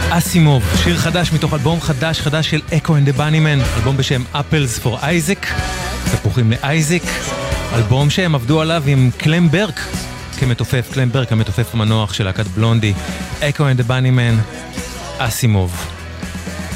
אסימוב, שיר חדש מתוך אלבום חדש של Echo and the Bunnymen, אלבום בשם Apples for Isaac, תפוחים לאייזק, אלבום שהם עבדו עליו עם קלם ברק כמתופף, קלם ברק המתופף המנוח של להקת בלונדי. Echo and the Bunnymen, אסימוב.